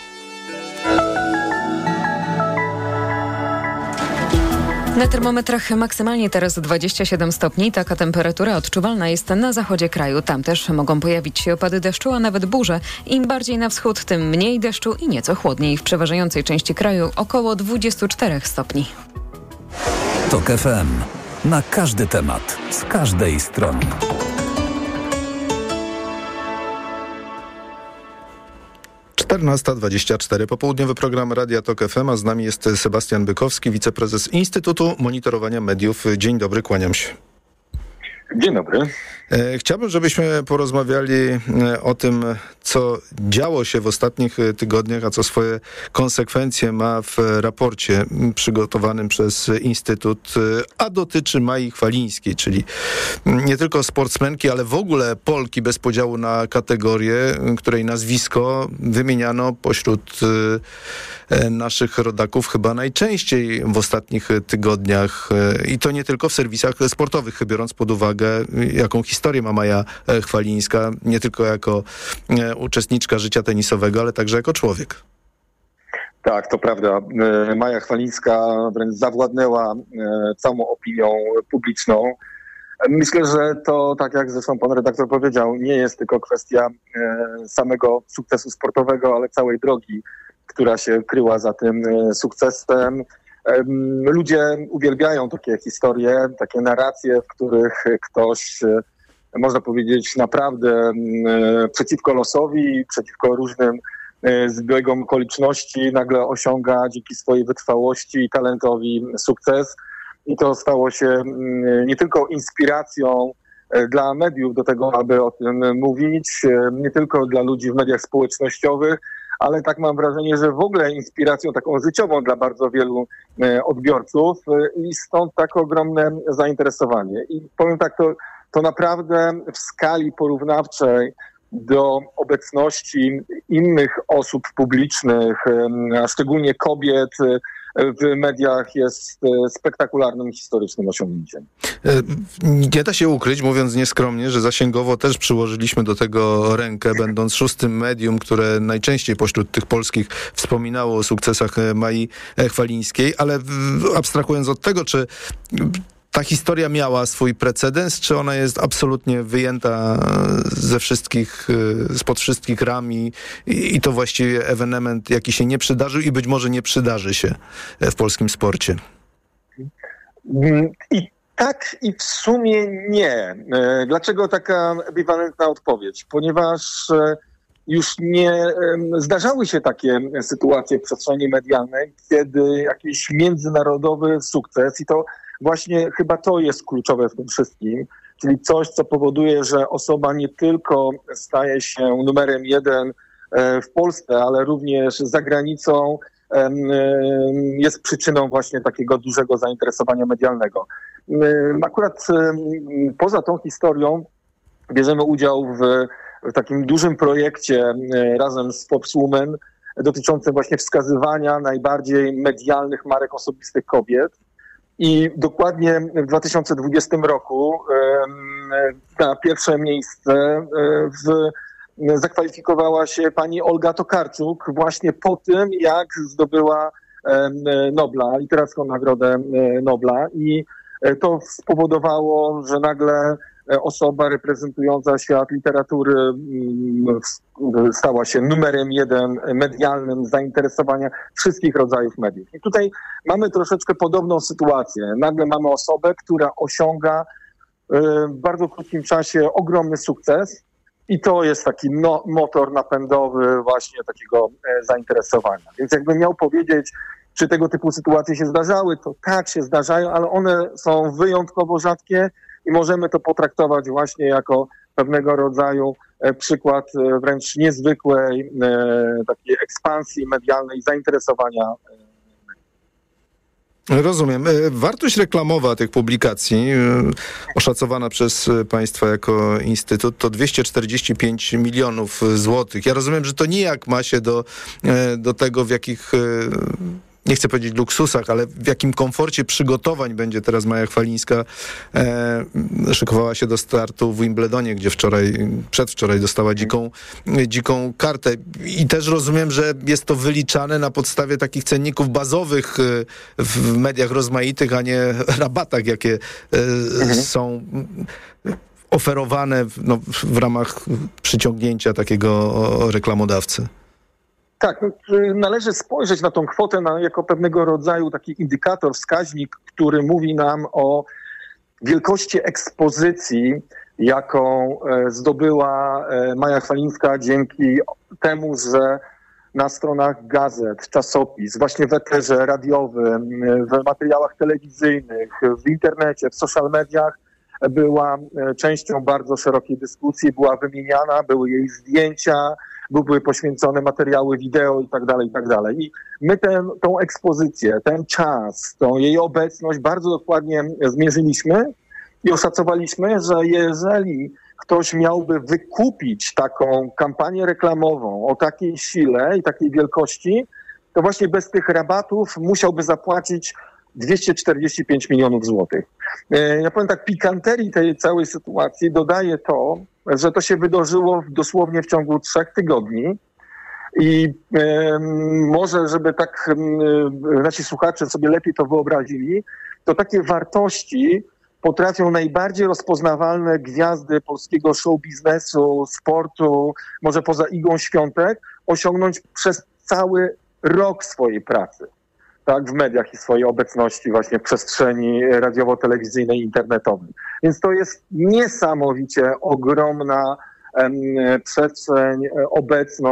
Na termometrach maksymalnie teraz 27 stopni. Taka temperatura odczuwalna jest na zachodzie kraju. Tam też mogą pojawić się opady deszczu, a nawet burze. Im bardziej na wschód, tym mniej deszczu i nieco chłodniej. W przeważającej części kraju około 24 stopni. TOK FM. Na każdy temat, z każdej strony. Czternasta 24. Popołudniowy program Radia TOK FM, a z nami jest Sebastian Bykowski, wiceprezes Instytutu Monitorowania Mediów. Dzień dobry, kłaniam się. Dzień dobry. Chciałbym, żebyśmy porozmawiali o tym, co działo się w ostatnich tygodniach, a co swoje konsekwencje ma w raporcie przygotowanym przez Instytut, a dotyczy Mai Chwalińskiej, czyli nie tylko sportsmenki, ale w ogóle Polki bez podziału na kategorie, której nazwisko wymieniano pośród naszych rodaków chyba najczęściej w ostatnich tygodniach. I to nie tylko w serwisach sportowych, biorąc pod uwagę, jaką historię ma Maja Chwalińska, nie tylko jako uczestniczka życia tenisowego, ale także jako człowiek. Tak, to prawda. Maja Chwalińska wręcz zawładnęła całą opinią publiczną. Myślę, że to, tak jak zresztą pan redaktor powiedział, nie jest tylko kwestia samego sukcesu sportowego, ale całej drogi, która się kryła za tym sukcesem. Ludzie uwielbiają takie historie, takie narracje, w których ktoś, można powiedzieć, naprawdę przeciwko losowi, przeciwko różnym zbiegom okoliczności nagle osiąga dzięki swojej wytrwałości i talentowi sukces. I to stało się nie tylko inspiracją dla mediów do tego, aby o tym mówić, nie tylko dla ludzi w mediach społecznościowych, ale tak mam wrażenie, że w ogóle inspiracją taką życiową dla bardzo wielu odbiorców i stąd tak ogromne zainteresowanie. I powiem tak, to naprawdę w skali porównawczej do obecności innych osób publicznych, a szczególnie kobiet w mediach, jest spektakularnym historycznym osiągnięciem. Nie da się ukryć, mówiąc nieskromnie, że zasięgowo też przyłożyliśmy do tego rękę, będąc 6. medium, które najczęściej pośród tych polskich wspominało o sukcesach Mai Chwalińskiej, ale abstrahując od tego, czy ta historia miała swój precedens, czy ona jest absolutnie wyjęta spod wszystkich ram i to właściwie ewenement, jaki się nie przydarzył i być może nie przydarzy się w polskim sporcie? I tak i w sumie nie. Dlaczego taka ambiwalentna odpowiedź? Ponieważ już nie zdarzały się takie sytuacje w przestrzeni medialnej, kiedy jakiś międzynarodowy sukces, i to właśnie chyba to jest kluczowe w tym wszystkim, czyli coś, co powoduje, że osoba nie tylko staje się numerem 1 w Polsce, ale również za granicą, jest przyczyną właśnie takiego dużego zainteresowania medialnego. Akurat poza tą historią bierzemy udział w takim dużym projekcie razem z Forbes Women dotyczącym właśnie wskazywania najbardziej medialnych marek osobistych kobiet. I dokładnie w 2020 roku na pierwsze miejsce zakwalifikowała się pani Olga Tokarczuk właśnie po tym, jak zdobyła Nobla, literacką nagrodę Nobla, i to spowodowało, że nagle osoba reprezentująca świat literatury stała się numerem 1 medialnym zainteresowania wszystkich rodzajów mediów. I tutaj mamy troszeczkę podobną sytuację. Nagle mamy osobę, która osiąga w bardzo krótkim czasie ogromny sukces i to jest taki motor napędowy właśnie takiego zainteresowania. Więc jakbym miał powiedzieć, czy tego typu sytuacje się zdarzały, to tak, się zdarzają, ale one są wyjątkowo rzadkie i możemy to potraktować właśnie jako pewnego rodzaju przykład wręcz niezwykłej takiej ekspansji medialnej, zainteresowania. Rozumiem. Wartość reklamowa tych publikacji, oszacowana przez państwa jako instytut, to 245 milionów złotych. Ja rozumiem, że to nijak ma się do tego, w jakich, nie chcę powiedzieć luksusach, ale w jakim komforcie przygotowań będzie teraz Maja Chwalińska szykowała się do startu w Wimbledonie, gdzie przedwczoraj dostała dziką kartę. I też rozumiem, że jest to wyliczane na podstawie takich cenników bazowych w mediach rozmaitych, a nie rabatach, jakie są oferowane w ramach przyciągnięcia takiego reklamodawcy. Tak, należy spojrzeć na tą kwotę jako pewnego rodzaju taki indikator, wskaźnik, który mówi nam o wielkości ekspozycji, jaką zdobyła Maja Chwalińska dzięki temu, że na stronach gazet, czasopism, właśnie w eterze radiowym, w materiałach telewizyjnych, w internecie, w social mediach była częścią bardzo szerokiej dyskusji, była wymieniana, były jej zdjęcia, były poświęcone materiały wideo i tak dalej. I my tą ekspozycję, ten czas, tą jej obecność bardzo dokładnie zmierzyliśmy i oszacowaliśmy, że jeżeli ktoś miałby wykupić taką kampanię reklamową o takiej sile i takiej wielkości, to właśnie bez tych rabatów musiałby zapłacić 245 milionów złotych. Ja powiem tak, pikanterii tej całej sytuacji dodaje to, że to się wydarzyło dosłownie w ciągu 3 tygodni i może, żeby tak nasi słuchacze sobie lepiej to wyobrazili, to takie wartości potrafią najbardziej rozpoznawalne gwiazdy polskiego show biznesu, sportu, może poza Igą Świątek, osiągnąć przez cały rok swojej pracy. Tak, w mediach i swojej obecności właśnie w przestrzeni radiowo-telewizyjnej i internetowej. Więc to jest niesamowicie ogromna przestrzeń, obecność,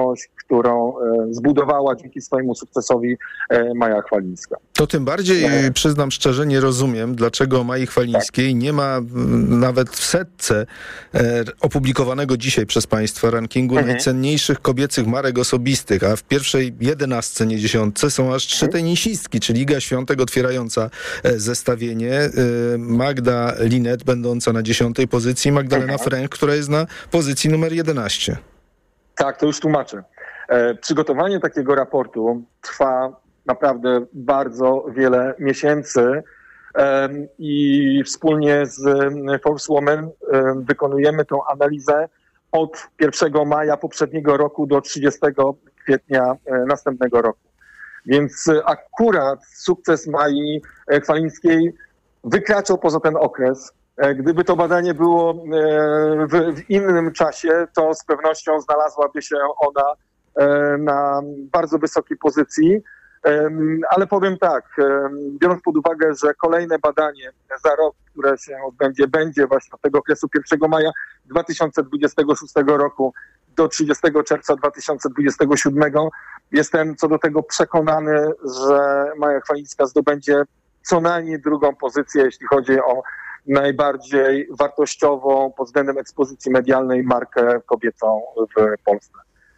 którą zbudowała dzięki swojemu sukcesowi Maja Chwalińska. To tym bardziej, przyznam szczerze, nie rozumiem, dlaczego Mai Chwalińskiej nie ma nawet w setce opublikowanego dzisiaj przez państwa rankingu najcenniejszych kobiecych marek osobistych, a w pierwszej 11, nie 10, są aż 3 tenisistki, czyli Iga Świątek otwierająca zestawienie, Magda Linette będąca na 10. pozycji, Magdalena Fręch, która jest na pozycji numer 11. Tak, to już tłumaczę. Przygotowanie takiego raportu trwa naprawdę bardzo wiele miesięcy i wspólnie z Forbes Women wykonujemy tą analizę od 1 maja poprzedniego roku do 30 kwietnia następnego roku. Więc akurat sukces Mai Chwalińskiej wykraczał poza ten okres. Gdyby to badanie było w innym czasie, to z pewnością znalazłaby się ona na bardzo wysokiej pozycji. Ale powiem tak, biorąc pod uwagę, że kolejne badanie za rok, które się odbędzie, będzie właśnie od tego okresu 1 maja 2026 roku do 30 czerwca 2027, jestem co do tego przekonany, że Maja Chwalińska zdobędzie co najmniej drugą pozycję, jeśli chodzi o najbardziej wartościową pod względem ekspozycji medialnej markę kobiecą w Polsce.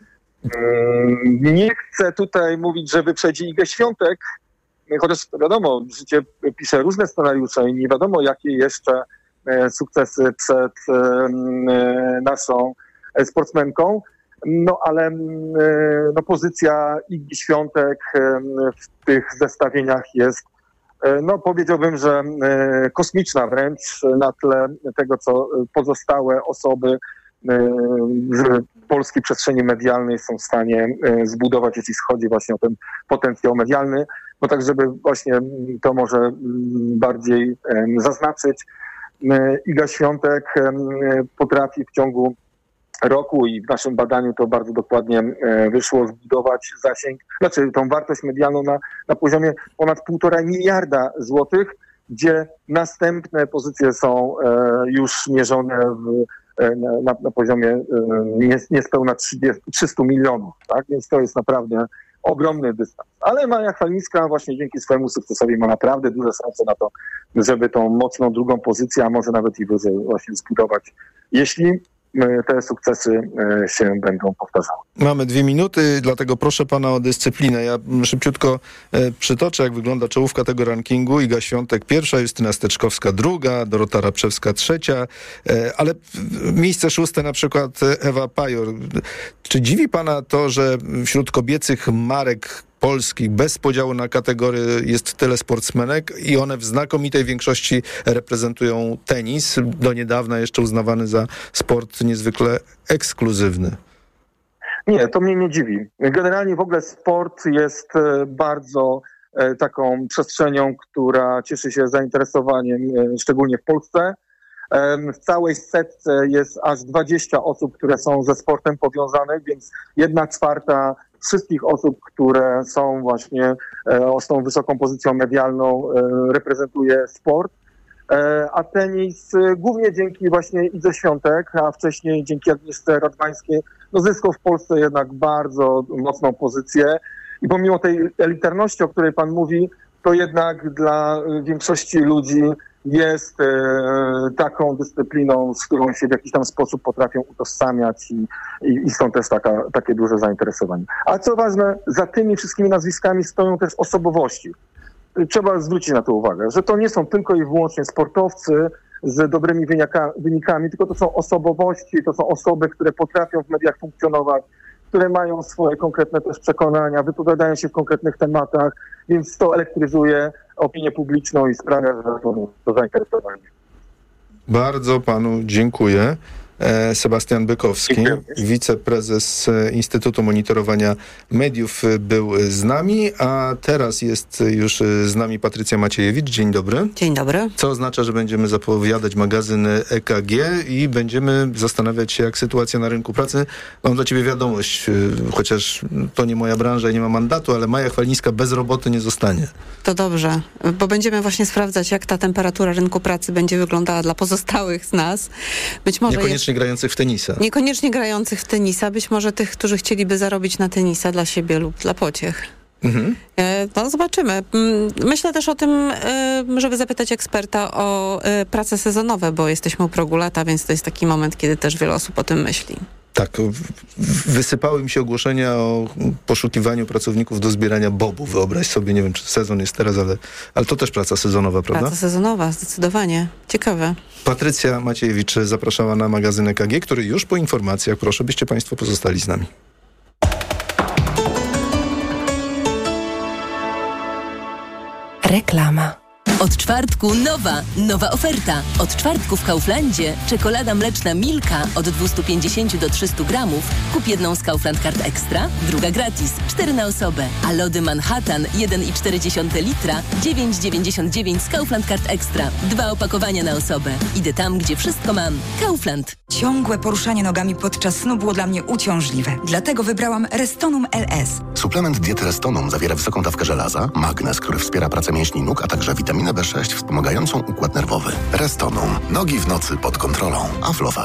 Nie chcę tutaj mówić, że wyprzedzi Igę Świątek, chociaż wiadomo, życie pisze różne scenariusze i nie wiadomo, jakie jeszcze sukcesy przed naszą sportsmenką, no ale pozycja Igi Świątek w tych zestawieniach jest, no powiedziałbym, że kosmiczna wręcz na tle tego, co pozostałe osoby z polskiej przestrzeni medialnej są w stanie zbudować, jeśli chodzi właśnie o ten potencjał medialny. No tak, żeby właśnie to może bardziej zaznaczyć, Iga Świątek potrafi w ciągu roku i w naszym badaniu to bardzo dokładnie wyszło, zbudować zasięg, znaczy tą wartość medialną na poziomie ponad 1,5 miliarda złotych, gdzie następne pozycje są już mierzone na poziomie niespełna 300 milionów, tak? Więc to jest naprawdę ogromny dystans. Ale Maja Chwalińska właśnie dzięki swojemu sukcesowi ma naprawdę duże szanse na to, żeby tą mocną drugą pozycję, a może nawet i wyżej właśnie zbudować, jeśli te sukcesy się będą powtarzały. Mamy 2 minuty, dlatego proszę pana o dyscyplinę. Ja szybciutko przytoczę, jak wygląda czołówka tego rankingu. Iga Świątek 1, Justyna Steczkowska 2, Dorota Rapszewska 3, ale miejsce 6 na przykład Ewa Pajor. Czy dziwi pana to, że wśród kobiecych marek polskich bez podziału na kategorie jest tyle sportsmenek i one w znakomitej większości reprezentują tenis, do niedawna jeszcze uznawany za sport niezwykle ekskluzywny? Nie, to mnie nie dziwi. Generalnie w ogóle sport jest bardzo taką przestrzenią, która cieszy się zainteresowaniem, szczególnie w Polsce. W całej setce jest aż 20 osób, które są ze sportem powiązanych, więc 1/4 wszystkich osób, które są właśnie z tą wysoką pozycją medialną, reprezentuje sport. A tenis głównie dzięki właśnie Idze Świątek, a wcześniej dzięki Agnieszce Radwańskiej, zyskał w Polsce jednak bardzo mocną pozycję. I pomimo tej elitarności, o której pan mówi, to jednak dla większości ludzi jest taką dyscypliną, z którą się w jakiś tam sposób potrafią utożsamiać i stąd też takie duże zainteresowanie. A co ważne, za tymi wszystkimi nazwiskami stoją też osobowości. Trzeba zwrócić na to uwagę, że to nie są tylko i wyłącznie sportowcy z dobrymi wynikami, tylko to są osobowości, to są osoby, które potrafią w mediach funkcjonować, które mają swoje konkretne też przekonania, wypowiadają się w konkretnych tematach, więc to elektryzuje opinię publiczną i sprawia, że to zainteresowanie. Bardzo panu dziękuję. Sebastian Bykowski, wiceprezes Instytutu Monitorowania Mediów, był z nami, a teraz jest już z nami Patrycja Maciejewicz. Dzień dobry. Dzień dobry. Co oznacza, że będziemy zapowiadać magazyn EKG i będziemy zastanawiać się, jak sytuacja na rynku pracy. Mam dla ciebie wiadomość, chociaż to nie moja branża i nie ma mandatu, ale Maja Chwalińska bez roboty nie zostanie. To dobrze, bo będziemy właśnie sprawdzać, jak ta temperatura rynku pracy będzie wyglądała dla pozostałych z nas. Być może niekoniecznie niekoniecznie grających w tenisa. Niekoniecznie grających w tenisa, być może tych, którzy chcieliby zarobić na tenisa dla siebie lub dla pociech. No zobaczymy. Myślę też o tym, żeby zapytać eksperta o prace sezonowe, bo jesteśmy u progu lata, więc to jest taki moment, kiedy też wiele osób o tym myśli. Tak, wysypały mi się ogłoszenia o poszukiwaniu pracowników do zbierania bobów. Wyobraź sobie, nie wiem, czy sezon jest teraz, ale to też praca sezonowa, prawda? Praca sezonowa, zdecydowanie. Ciekawe. Patrycja Maciejewicz zapraszała na magazyn EKG, który już po informacjach, proszę, byście państwo pozostali z nami. Reklama. Od czwartku nowa oferta. Od czwartku w Kauflandzie czekolada mleczna Milka od 250 do 300 gramów. Kup jedną z Kaufland Card Extra, druga gratis, 4 na osobę. A lody Manhattan 1,4 litra, 9,99 z Kaufland Card Extra. 2 opakowania na osobę. Idę tam, gdzie wszystko mam. Kaufland. Ciągłe poruszanie nogami podczas snu było dla mnie uciążliwe. Dlatego wybrałam Restonum LS. Suplement diety Restonum zawiera wysoką dawkę żelaza, magnez, który wspiera pracę mięśni nóg, a także witaminę B6 wspomagającą układ nerwowy. Restonum. Nogi w nocy pod kontrolą. Aflofarm.